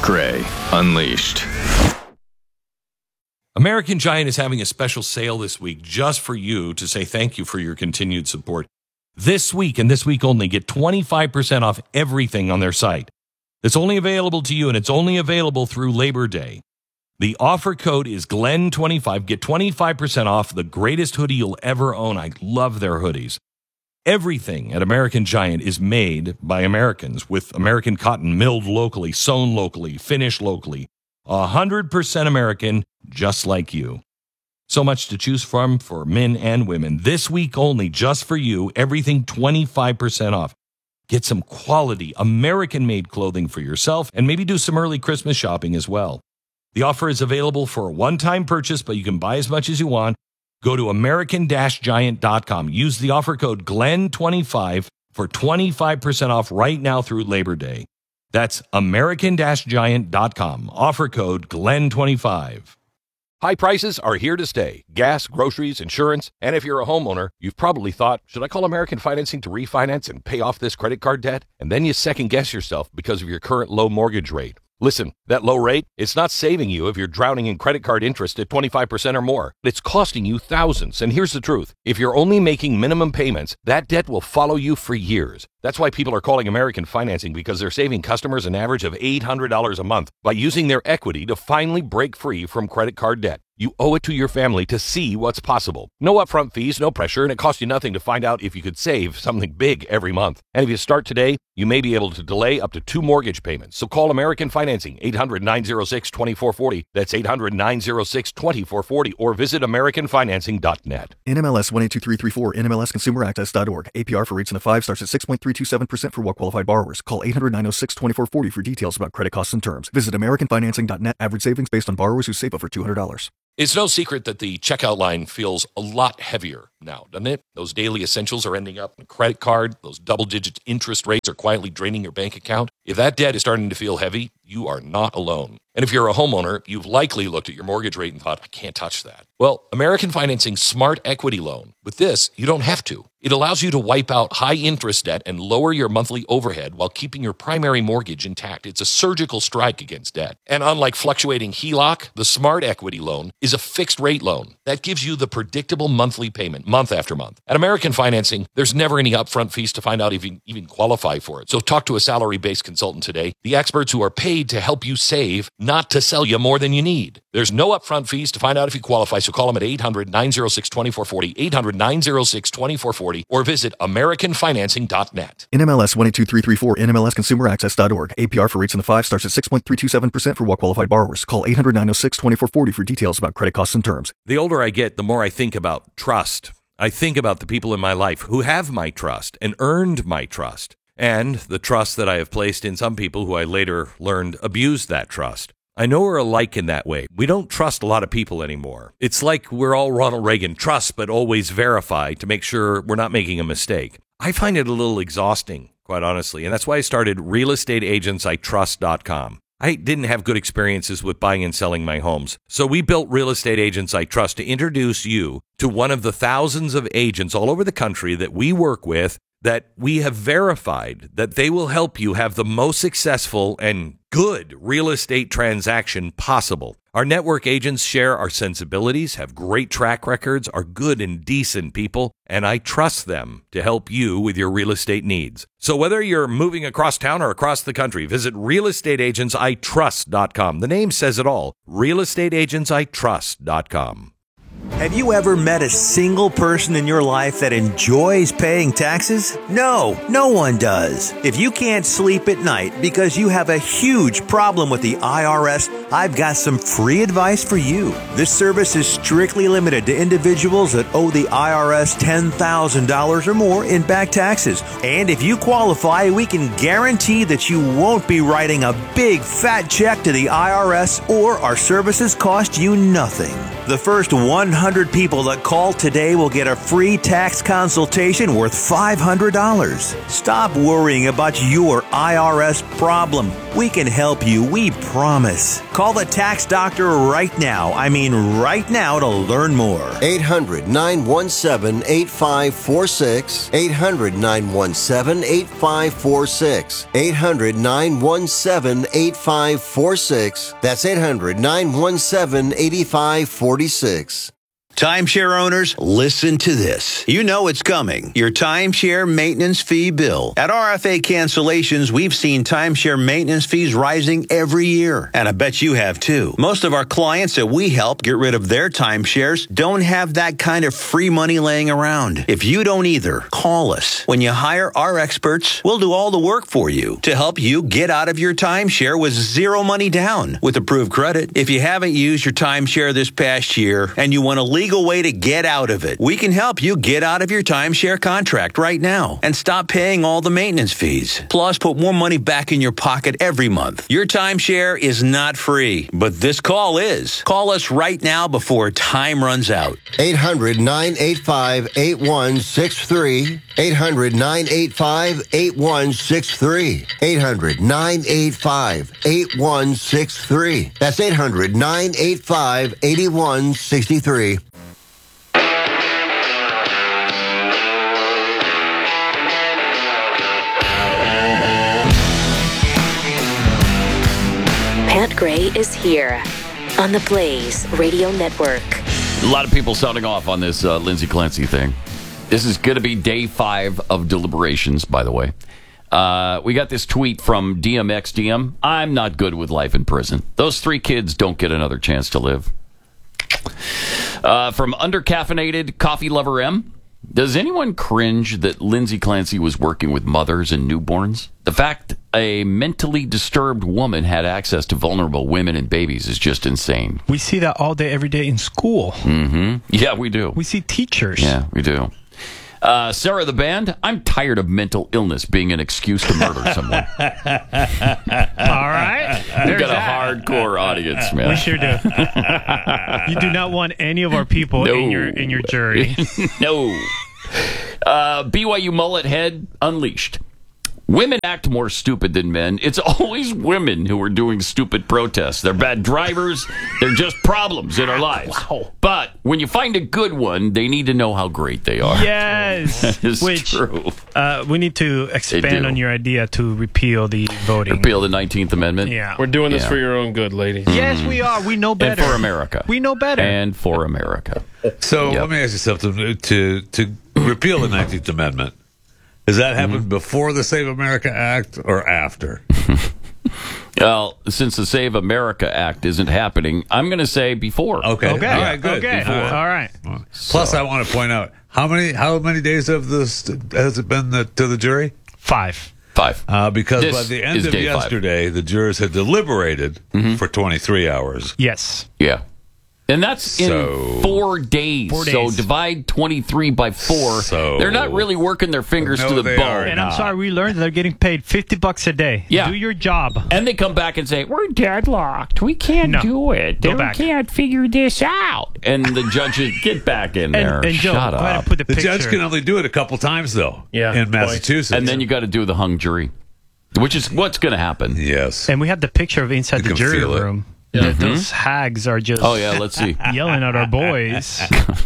Gray Unleashed. American Giant is having a special sale this week just for you to say thank you for your continued support. This week and this week only, get 25% off everything on their site. It's only available to you, and it's only available through Labor Day. The offer code is GLEN25. Get 25% off the greatest hoodie you'll ever own. I love their hoodies. Everything at American Giant is made by Americans with American cotton milled locally, sewn locally, finished locally. 100% American, just like you. So much to choose from for men and women. This week only, just for you, everything 25% off. Get some quality American-made clothing for yourself and maybe do some early Christmas shopping as well. The offer is available for a one-time purchase, but you can buy as much as you want. Go to American-Giant.com. Use the offer code GLEN25 for 25% off right now through Labor Day. That's American-Giant.com. Offer code GLEN25. High prices are here to stay. Gas, groceries, insurance, and if you're a homeowner, you've probably thought, should I call American Financing to refinance and pay off this credit card debt? And then you second-guess yourself because of your current low mortgage rate. Listen, that low rate, it's not saving you if you're drowning in credit card interest at 25% or more. It's costing you thousands. And here's the truth. If you're only making minimum payments, that debt will follow you for years. That's why people are calling American Financing, because they're saving customers an average of $800 a month by using their equity to finally break free from credit card debt. You owe it to your family to see what's possible. No upfront fees, no pressure, and it costs you nothing to find out if you could save something big every month. And if you start today, you may be able to delay up to 2 mortgage payments. So call American Financing, 800-906-2440. That's 800-906-2440, or visit AmericanFinancing.net. NMLS 182334, NMLSConsumerAccess.org. APR for rates in the 5 starts at 6.327% for well-qualified borrowers. Call 800-906-2440 for details about credit costs and terms. Visit AmericanFinancing.net. Average savings based on borrowers who save over $200. It's no secret that the checkout line feels a lot heavier now, doesn't it? Those daily essentials are ending up in a credit card. Those double-digit interest rates are quietly draining your bank account. If that debt is starting to feel heavy, you are not alone. And if you're a homeowner, you've likely looked at your mortgage rate and thought, I can't touch that. Well, American Financing Smart Equity Loan. With this, you don't have to. It allows you to wipe out high-interest debt and lower your monthly overhead while keeping your primary mortgage intact. It's a surgical strike against debt. And unlike fluctuating HELOC, the Smart Equity Loan is a fixed-rate loan that gives you the predictable monthly payment month after month. At American Financing, there's never any upfront fees to find out if you even qualify for it. So talk to a salary-based consultant today, the experts who are paid to help you save, not to sell you more than you need. There's no upfront fees to find out if you qualify, so call them at 800-906-2440, 800-906-2440, or visit AmericanFinancing.net. NMLS 182334, NMLSConsumerAccess.org. APR for rates in the 5 starts at 6.327% for well-qualified borrowers. Call 800-906-2440 for details about credit costs and terms. The older I get, the more I think about trust. I think about the people in my life who have my trust and earned my trust, and the trust that I have placed in some people who I later learned abused that trust. I know we're alike in that way. We don't trust a lot of people anymore. It's like we're all Ronald Reagan, trust but always verify to make sure we're not making a mistake. I find it a little exhausting, quite honestly, and that's why I started realestateagentsitrust.com. I didn't have good experiences with buying and selling my homes, so we built Real Estate Agents I Trust to introduce you to one of the thousands of agents all over the country that we work with, that we have verified that they will help you have the most successful and good real estate transaction possible. Our network agents share our sensibilities, have great track records, are good and decent people, and I trust them to help you with your real estate needs. So whether you're moving across town or across the country, visit realestateagentsitrust.com. The name says it all, realestateagentsitrust.com. Have you ever met a single person in your life that enjoys paying taxes? No, no one does. If you can't sleep at night because you have a huge problem with the IRS, I've got some free advice for you. This service is strictly limited to individuals that owe the IRS $10,000 or more in back taxes. And if you qualify, we can guarantee that you won't be writing a big fat check to the IRS, or our services cost you nothing. The first 100 100 people that call today will get a free tax consultation worth $500. Stop worrying about your IRS problem. We can help you, we promise. Call the tax doctor right now. I mean right now to learn more. 800-917-8546. 800-917-8546. 800-917-8546. That's 800-917-8546. Timeshare owners, listen to this. You know it's coming. Your timeshare maintenance fee bill. At RFA Cancellations, we've seen timeshare maintenance fees rising every year. And I bet you have too. Most of our clients that we help get rid of their timeshares don't have that kind of free money laying around. If you don't either, call us. When you hire our experts, we'll do all the work for you to help you get out of your timeshare with zero money down with approved credit. If you haven't used your timeshare this past year and you want to legal way to get out of it, we can help you get out of your timeshare contract right now and stop paying all the maintenance fees. Plus, put more money back in your pocket every month. Your timeshare is not free, but this call is. Call us right now before time runs out. 800-985-8163. 800-985-8163. 800-985-8163. That's 800-985-8163. Pat Gray is here on the Blaze Radio Network. A lot of people sounding off on this Lindsay Clancy thing. This is going to be day 5 of deliberations, by the way. We got this tweet from DMXDM. I'm not good with life in prison. Those 3 kids don't get another chance to live. From Undercaffeinated Coffee Lover M. Does anyone cringe that Lindsay Clancy was working with mothers and newborns? The fact a mentally disturbed woman had access to vulnerable women and babies is just insane. We see that all day, every day in school. Mm-hmm. Yeah, we do. We see teachers. Yeah, we do. Sarah the Band, I'm tired of mental illness being an excuse to murder someone. All right. We've got a hardcore audience, man. We sure do. You do not want any of our people in your jury. No. BYU Mullet Head Unleashed. Women act more stupid than men. It's always women who are doing stupid protests. They're bad drivers. They're just problems in our lives. Wow. But when you find a good one, they need to know how great they are. Yes. That is true. true. We need to expand on your idea to repeal the voting. Repeal the 19th Amendment? Yeah. We're doing this for your own good, ladies. Yes, we are. We know better. And for America. We know better. And for America. So let me ask you something. To repeal the 19th Amendment, does that happen before the Save America Act or after? Well, since the Save America Act isn't happening, I'm going to say before. Okay. All right, good. Okay. Before. All right. Plus, I want to point out, how many days of this has it been to the jury? 5. Because This by the end is of day 5. yesterday, the jurors had deliberated for 23 hours. Yes. Yeah. And that's in 4 days. 4 days. So divide 23 by 4. So they're not really working their fingers to the they bone. are And I'm sorry, we learned they're getting paid $50 a day. Yeah. Do your job. And they come back and say, we're deadlocked. We can't do it. Go We back. can't figure this out. And the judges get back in there. And Joe, Shut go ahead up. and put the The picture. judge can only do it a couple times, though, in Massachusetts. And then you got to do the hung jury, which is what's going to happen. Yes. And we have the picture of inside You the can jury feel it. room. Those hags are just Oh, yeah, let's see. yelling at our boys.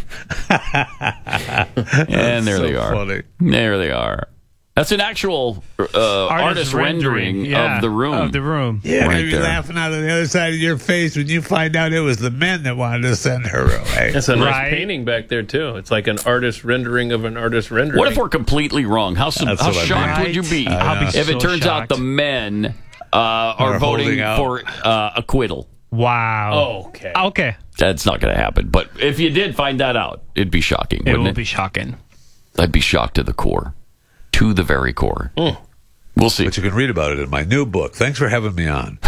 And there so they are. funny. There they are. That's an actual artist rendering of the room. Of the room. Yeah, Right maybe there. laughing out of the other side of your face when you find out it was the men that wanted to send her away. That's a nice Right. painting back there, too. It's like an artist rendering of an artist rendering. What if we're completely wrong? How That's what I shocked mean. would you be I'll be if it so turns out shocked. the men are Are voting holding out. for acquittal? Wow. Oh, okay. Okay. That's not going to happen. But if you did find that out, it'd be shocking, It wouldn't will it? be shocking. I'd be shocked to the core. To the very core. We'll see. But you can read about it in my new book. Thanks for having me on.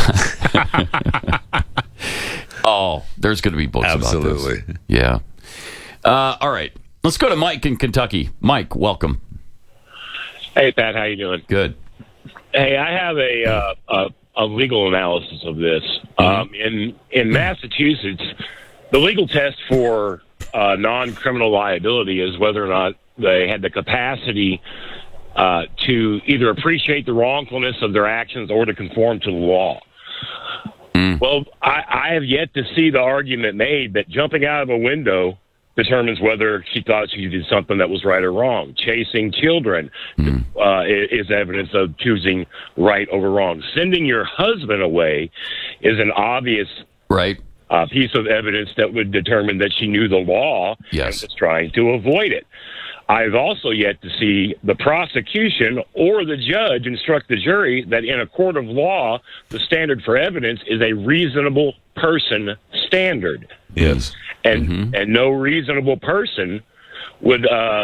Oh, there's going to be books about Absolutely. this. Yeah. All right. Let's go to Mike in Kentucky. Mike, welcome. Hey, Pat, how you doing? Good. Hey, I have a legal analysis of this. In Massachusetts, the legal test for non-criminal liability is whether or not they had the capacity to either appreciate the wrongfulness of their actions or to conform to the law. Well, I have yet to see the argument made that jumping out of a window determines whether she thought she did something that was right or wrong. Chasing children is evidence of choosing right over wrong. Sending your husband away is an obvious piece of evidence that would determine that she knew the law and was trying to avoid it. I've also yet to see the prosecution or the judge instruct the jury that in a court of law, the standard for evidence is a reasonable person standard. Yes. And no reasonable person would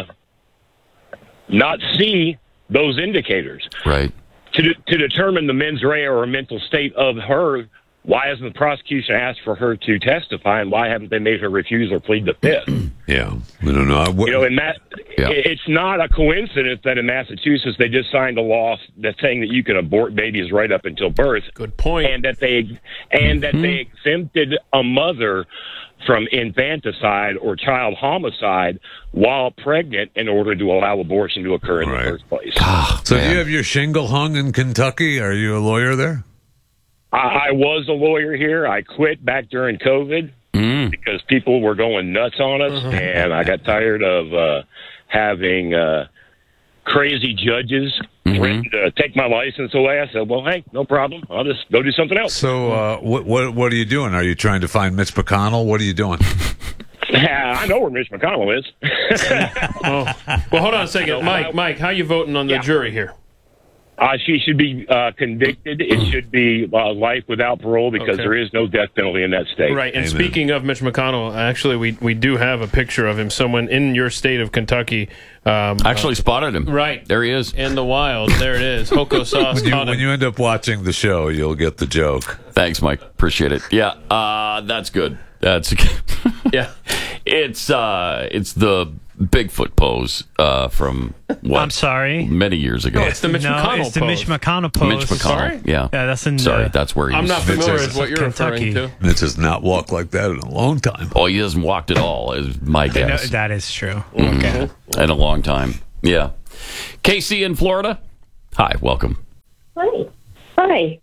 not see those indicators. Right. To determine the mens rea or mental state of her, why hasn't the prosecution asked for her to testify, and why haven't they made her refuse or plead the fifth? Yeah, we don't know. It's not a coincidence that in Massachusetts they just signed a law that's saying that you can abort babies right up until birth. Good point. And that they exempted a mother from infanticide or child homicide while pregnant in order to allow abortion to occur in the first place. So do you have your shingle hung in Kentucky? Are you a lawyer there? I was a lawyer here. I quit back during COVID because people were going nuts on us, and I got tired of having crazy judges threaten to take my license away. I said, well, hey, no problem. I'll just go do something else. So what are you doing? Are you trying to find Mitch McConnell? What are you doing? I know where Mitch McConnell is. Well, hold on a second. Mike, how you voting on the jury here? She should be convicted. It should be life without parole because there is no death penalty in that state. Right. And speaking of Mitch McConnell, actually, we do have a picture of him. Someone in your state of Kentucky actually spotted him. Right. There he is. In the wild. There it is. Hoko sauce. When you end up watching the show, you'll get the joke. Thanks, Mike. Appreciate it. Yeah, that's good. That's yeah. It's the Bigfoot pose from what? I'm sorry. Many years ago. No, it's the Mitch McConnell it's the pose. Mitch McConnell pose. Mitch McConnell. Sorry? Yeah. That's in. Sorry, that's where he's. I'm not familiar with what you're Kentucky. referring to. Mitch has not walked like that in a long time. Oh, he hasn't walked at all, is my guess. No, that is true. Okay. In a long time. Yeah. Casey in Florida. Hi, welcome. Hi. Hi.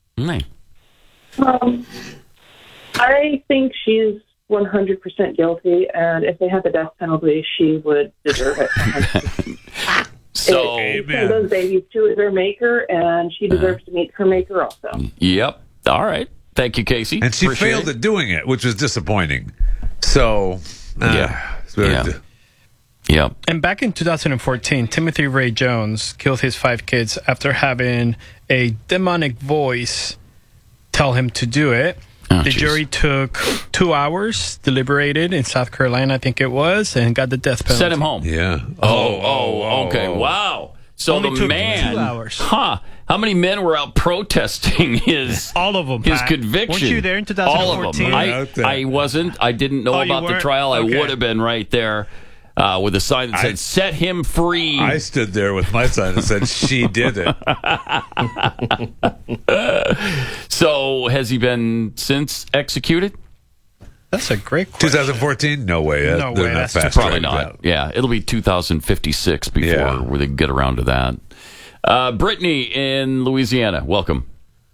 I think she's 100% guilty, and if they had the death penalty, she would deserve it. So, she sent those babies to their maker, and she deserves to meet her maker also. Yep. All right. Thank you, Casey. And she Appreciate failed it. at doing it, which was disappointing. So, it's very Yeah. And back in 2014, Timothy Ray Jones killed his 5 kids after having a demonic voice tell him to do it. The jury took 2 hours, deliberated in South Carolina, I think it was, and got the death penalty. Sent him home. Yeah. Okay. Wow. So Only the took man. 2 hours. Huh. How many men were out protesting his all of them? His Pat. conviction. Weren't you there in 2014? All of them. I wasn't. I didn't know about the trial. Okay. I would have been right there with a sign that said "Set him free." I stood there with my sign that said "She did it." So has he been since executed? That's a great question. 2014? No way. No way. Not That's fast Probably tracked not. out. Yeah, it'll be 2056 before where they get around to that. Brittany in Louisiana, welcome.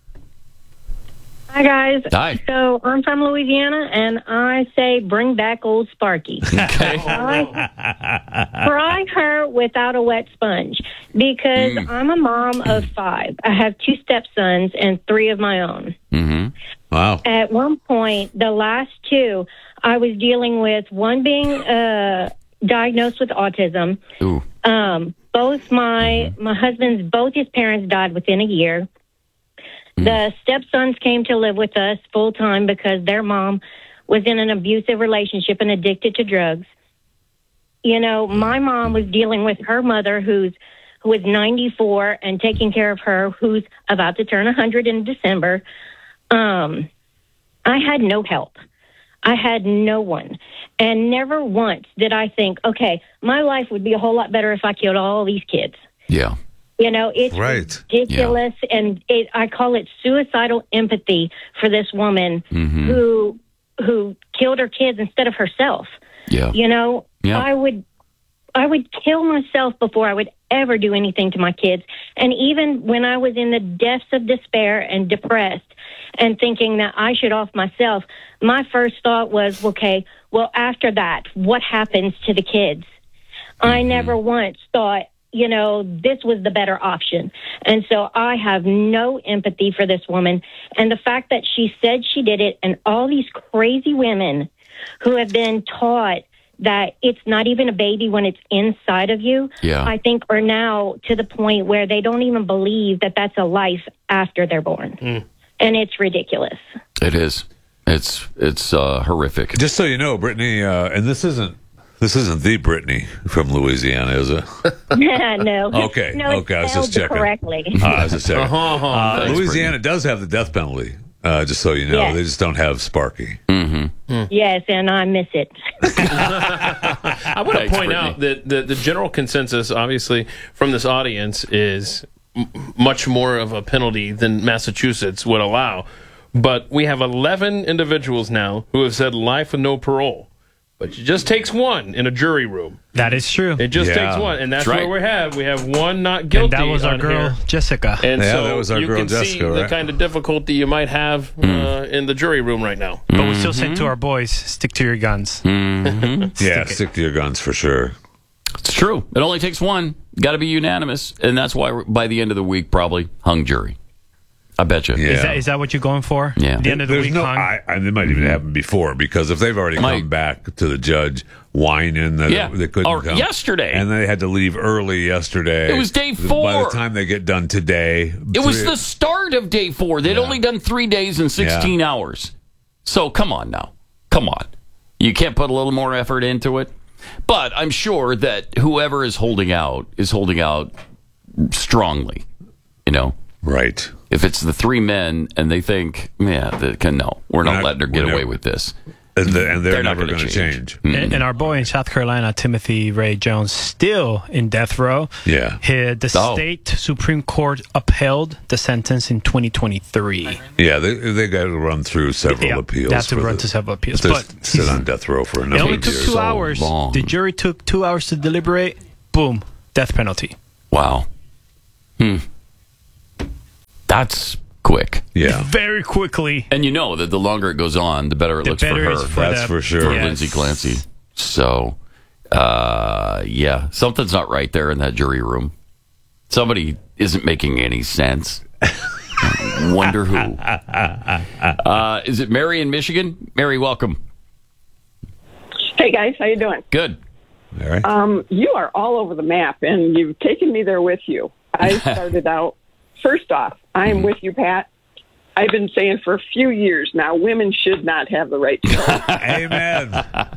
Hi, guys. Hi. So I'm from Louisiana, and I say bring back old Sparky. Okay. Fry her without a wet sponge because I'm a mom of 5. I have 2 stepsons and 3 of my own. Mm-hmm. Wow. At one point, the last 2, I was dealing with one being diagnosed with autism. Ooh. Both my husband's, both his parents died within a year. The stepsons came to live with us full time because their mom was in an abusive relationship and addicted to drugs. You know, my mom was dealing with her mother who is 94 and taking care of her, who's about to turn 100 in December. I had no help. I had no one. And never once did I think, okay, my life would be a whole lot better if I killed all these kids. Yeah. You know, it's ridiculous, and I call it suicidal empathy for this woman who killed her kids instead of herself. Yeah. You know, Yeah. I would kill myself before I would ever do anything to my kids. And even when I was in the depths of despair and depressed and thinking that I should off myself, my first thought was, okay, well, after that, what happens to the kids? I never once thought, you know, this was the better option. And so I have no empathy for this woman. And the fact that she said she did it, and all these crazy women who have been taught that it's not even a baby when it's inside of you, I think are now to the point where they don't even believe that that's a life after they're born. And it's ridiculous. It is. It's horrific. Just so you know, Brittany, and this isn't the Brittany from Louisiana, is it? No. Okay. No, okay. I was just checking. correctly. I was just checking. Thanks, Louisiana does have the death penalty. Just so you know, Yes. they just don't have Sparky. Yes, and I miss it. I want to point out that the general consensus, obviously, from this audience is much more of a penalty than Massachusetts would allow. But we have 11 individuals now who have said life with no parole. But it just takes one in a jury room. That is true. It just takes one, and that's right. where we have one not guilty. And that was our on girl, here. Jessica. And Yeah, so that was our you girl can see Jessica, the right? kind of difficulty you might have in the jury room right now. But we still say to our boys, stick to your guns. Yeah, stick to your guns for sure. It's true. It only takes one. Got to be unanimous, and that's why by the end of the week, probably hung jury. I bet you. Yeah. Is that what you're going for? Yeah. The end of the There's week, no, hung? it might even happen before, because if they've already come back to the judge whining that they couldn't or come. yesterday. And they had to leave early yesterday. It was day 4. By the time they get done today. It was the start of day 4. They'd only done 3 days and 16 hours. So come on now. Come on. You can't put a little more effort into it? But I'm sure that whoever is holding out strongly, you know? Right. If it's the 3 men and they think, no, we're not letting her get away with this. And they're not never going to change. And our boy in South Carolina, Timothy Ray Jones, still in death row. Yeah. The state Supreme Court upheld the sentence in 2023. Yeah, they got to run through several appeals. They have to run to several appeals. But But sit on death row for a it number only of took years. 2 hours. The jury took 2 hours to deliberate. Boom, death penalty. Wow. That's quick. Yeah. Very quickly. And you know that the longer it goes on, the better it looks for her. That's for sure. For Lindsay Clancy. So, something's not right there in that jury room. Somebody isn't making any sense. Wonder who. Is it Mary in Michigan? Mary, welcome. Hey guys, how you doing? Good. All right. You are all over the map, and you've taken me there with you. I started out. First off, I am with you, Pat. I've been saying for a few years now, women should not have the right to vote. Amen.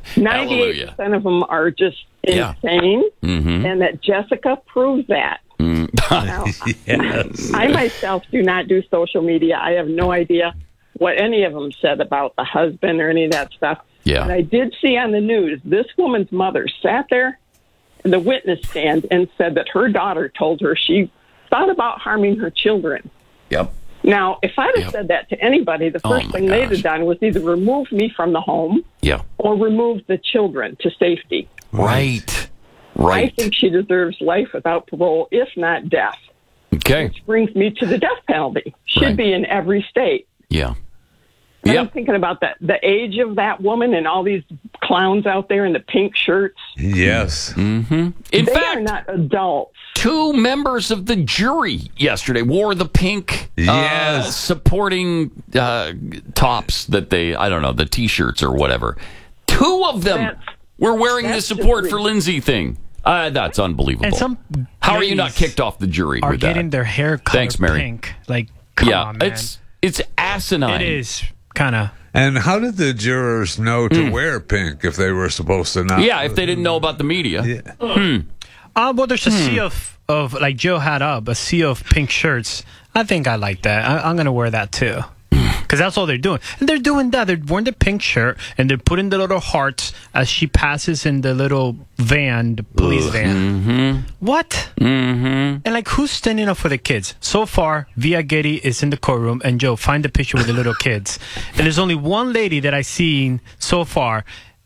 98% of them are just insane, and that Jessica proves that. Now, Yes. I myself do not do social media. I have no idea what any of them said about the husband or any of that stuff. Yeah. But I did see on the news, this woman's mother sat there in the witness stand and said that her daughter told her she thought about harming her children. Yep. Now, if I'd have said that to anybody, the first thing they'd have done was either remove me from the home or remove the children to safety. Right. I think she deserves life without parole, if not death. Okay. Which brings me to the death penalty. Should be in every state. Yeah. And I'm thinking about the age of that woman and all these clowns out there in the pink shirts. Yes. Mm-hmm. In They fact, are not adults. 2 members of the jury yesterday wore the pink supporting tops that the T-shirts or whatever. 2 of them were wearing the support for Lindsay thing. That's unbelievable. And some How are you not kicked off the jury are with that? getting their hair colored Thanks, Mary. pink. Like, come on, man. It's asinine. It is kind of. And how did the jurors know to wear pink if they were supposed to not? Yeah, if they didn't know about the media. Well, there's a sea of like Joe had up, a sea of pink shirts. I think I like that. I'm going to wear that too. Because that's all they're doing. And they're doing that. They're wearing the pink shirt, and they're putting the little hearts as she passes in the little van, the police van. Mm-hmm. What? And like, who's standing up for the kids? So far, Via Getty is in the courtroom, and Joe, find the picture with the little kids. And there's only one lady that I've seen so far,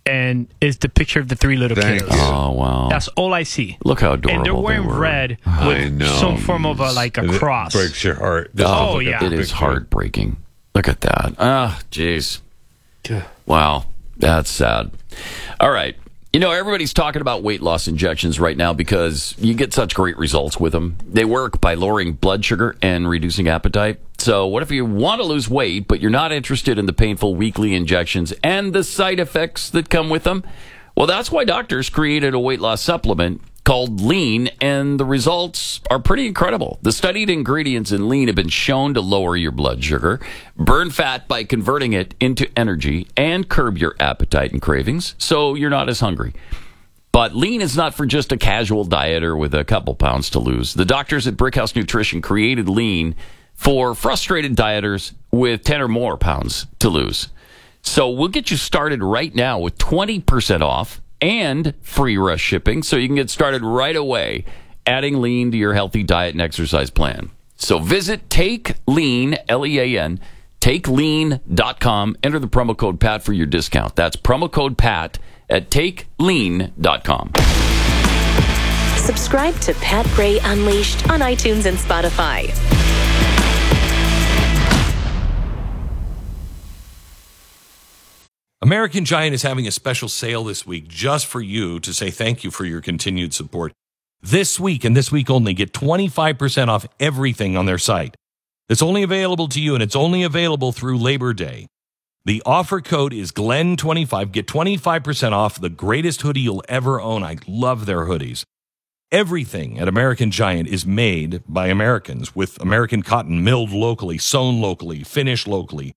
and it's the picture of the three little Thank kids. you. Oh, wow. That's all I see. Look how adorable And they're wearing they were. red I with know. some form of a cross. It breaks your heart. Oh, yeah. It is heartbreaking. Look at that. Ah, jeez. Wow. That's sad. All right. You know, everybody's talking about weight loss injections right now because you get such great results with them. They work by lowering blood sugar and reducing appetite. So what if you want to lose weight, but you're not interested in the painful weekly injections and the side effects that come with them? Well, that's why doctors created a weight loss supplement called Lean, and the results are pretty incredible. The studied ingredients in Lean have been shown to lower your blood sugar, burn fat by converting it into energy, and curb your appetite and cravings, so you're not as hungry. But Lean is not for just a casual dieter with a couple pounds to lose. The doctors at Brickhouse Nutrition created Lean for frustrated dieters with 10 or more pounds to lose. So we'll get you started right now with 20% off and free rush shipping, so you can get started right away adding Lean to your healthy diet and exercise plan. So visit TakeLean, L-E-A-N, TakeLean.com. Enter the promo code PAT for your discount. That's promo code PAT at TakeLean.com. Subscribe to Pat Gray Unleashed on iTunes and Spotify. American Giant is having a special sale this week just for you to say thank you for your continued support. This week and this week only, get 25% off everything on their site. It's only available to you, and it's only available through Labor Day. The offer code is GLEN25. Get 25% off the greatest hoodie you'll ever own. I love their hoodies. Everything at American Giant is made by Americans with American cotton milled locally, sewn locally, finished locally.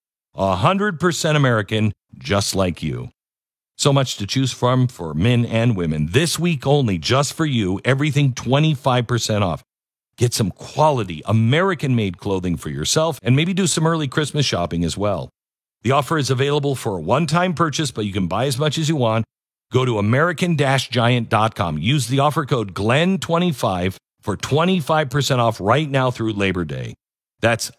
100% American, just like you. So much to choose from for men and women. This week only, just for you, everything 25% off. Get some quality American-made clothing for yourself and maybe do some early Christmas shopping as well. The offer is available for a one-time purchase, but you can buy as much as you want. Go to American-Giant.com. Use the offer code GLEN25 for 25% off right now through Labor Day. That's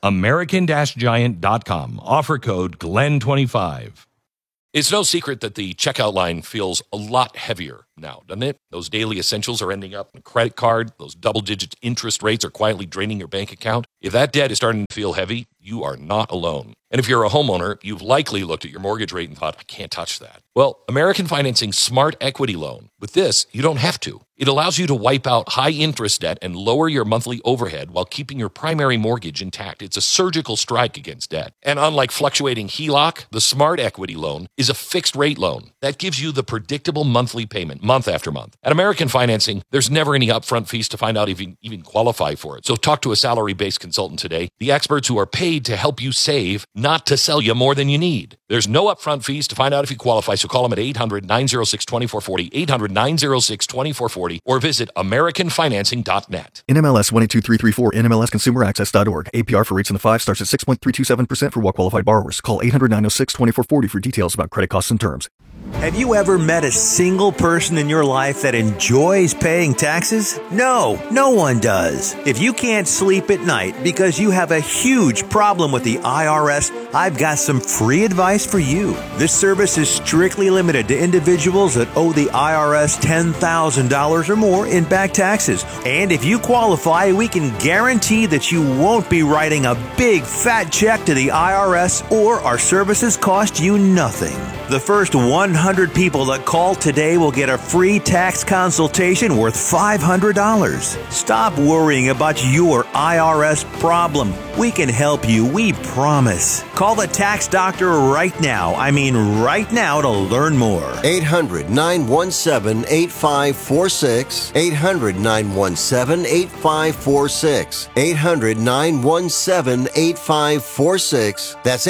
American-Giant.com. Offer code GLEN25. It's no secret that the checkout line feels a lot heavier now, doesn't it? Those daily essentials are ending up in a credit card. Those double-digit interest rates are quietly draining your bank account. If that debt is starting to feel heavy, you are not alone. And if you're a homeowner, you've likely looked at your mortgage rate and thought, I can't touch that. Well, American Financing Smart Equity Loan. With this, you don't have to. It allows you to wipe out high-interest debt and lower your monthly overhead while keeping your primary mortgage intact. It's a surgical strike against debt. And unlike fluctuating HELOC, the Smart Equity Loan is a fixed-rate loan that gives you the predictable monthly payment month after month. At American Financing, there's never any upfront fees to find out if you even qualify for it. So talk to a salary-based consultant today, the experts who are paid to help you save, not to sell you more than you need. There's no upfront fees to find out if you qualify, so call them at 800-906-2440, 800-906-2440, or visit AmericanFinancing.net. NMLS 122334, NMLSConsumerAccess.org. APR for rates in the 5 starts at 6.327% for well-qualified borrowers. Call 800-906-2440 for details about credit costs and terms. Have you ever met a single person in your life that enjoys paying taxes? No, no one does. If you can't sleep at night because you have a huge problem with the IRS, I've got some free advice for you. This service is strictly limited to individuals that owe the IRS $10,000 or more in back taxes. And if you qualify, we can guarantee that you won't be writing a big fat check to the IRS, or our services cost you nothing. The first 100 people that call today will get a free tax consultation worth $500. Stop worrying about your IRS problem. We can help you, we promise. Call the tax doctor right now. I mean right now, to learn more. 800-917-8546. 800-917-8546. 800-917-8546. That's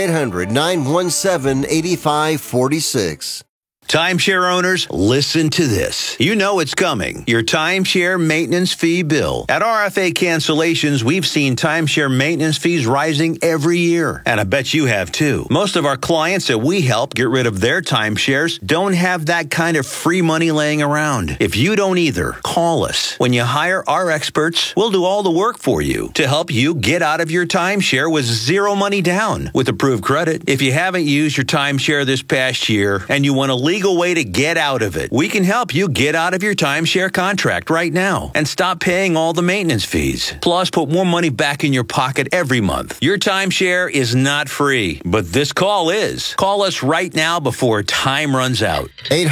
800-917-8546. Timeshare owners, listen to this. You know it's coming. Your timeshare maintenance fee bill. At RFA Cancellations, we've seen timeshare maintenance fees rising every year. And I bet you have too. Most of our clients that we help get rid of their timeshares don't have that kind of free money laying around. If you don't either, call us. When you hire our experts, we'll do all the work for you to help you get out of your timeshare with zero money down with approved credit. If you haven't used your timeshare this past year and you want to legally legal way to get out of it. We can help you get out of your timeshare contract right now and stop paying all the maintenance fees. Plus, put more money back in your pocket every month. Your timeshare is not free, but this call is. Call us right now before time runs out.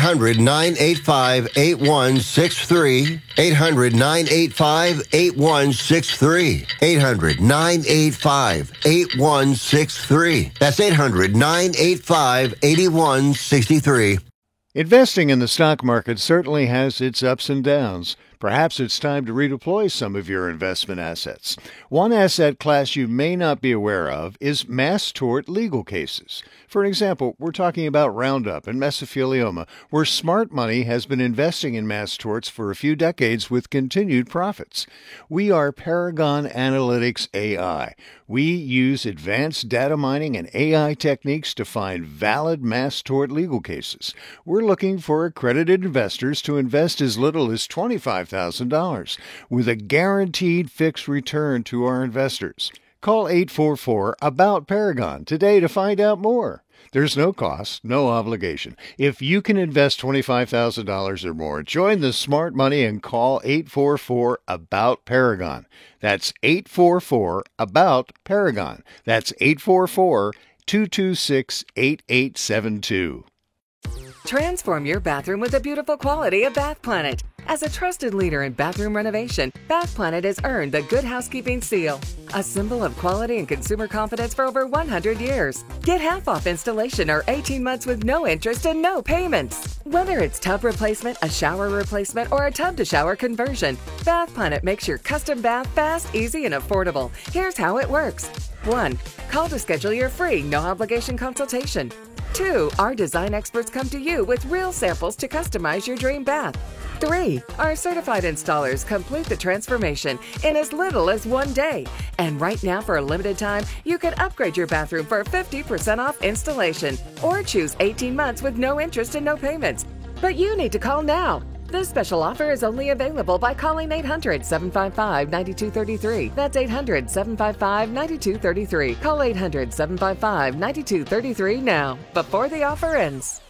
800-985-8163. 800-985-8163. 800-985-8163. That's 800-985-8163. Investing in the stock market certainly has its ups and downs. Perhaps it's time to redeploy some of your investment assets. One asset class you may not be aware of is mass tort legal cases. For example, we're talking about Roundup and mesothelioma, where smart money has been investing in mass torts for a few decades with continued profits. We are Paragon Analytics AI. We use advanced data mining and AI techniques to find valid mass tort legal cases. We're looking for accredited investors to invest as little as $25,000 with a guaranteed fixed return to our investors. Call 844-ABOUT-PARAGON today to find out more. There's no cost, no obligation. If you can invest $25,000 or more, join the smart money and call 844-ABOUT-PARAGON. That's 844-ABOUT-PARAGON. That's 844-226-8872. Transform your bathroom with the beautiful quality of Bath Planet. As a trusted leader in bathroom renovation, Bath Planet has earned the Good Housekeeping seal, a symbol of quality and consumer confidence for over 100 years. Get half off installation or 18 months with no interest and no payments. Whether it's tub replacement, a shower replacement, or a tub-to-shower conversion, Bath Planet makes your custom bath fast, easy, and affordable. Here's how it works. 1. Call to schedule your free, no-obligation consultation. 2. Our design experts come to you with real samples to customize your dream bath. 3. Our certified installers complete the transformation in as little as 1 day. And right now, for a limited time, you can upgrade your bathroom for 50% off installation or choose 18 months with no interest and no payments. But you need to call now. This special offer is only available by calling 800-755-9233. That's 800-755-9233. Call 800-755-9233 now, before the offer ends.